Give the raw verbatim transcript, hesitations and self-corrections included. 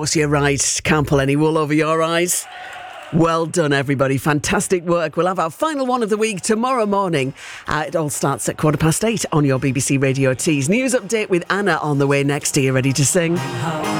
course, you're right. Can't pull any wool over your eyes. Well done, everybody. Fantastic work. We'll have our final one of the week tomorrow morning. Uh, it all starts at quarter past eight on your B B C Radio Tees. News update with Anna on the way next. Are you ready to sing?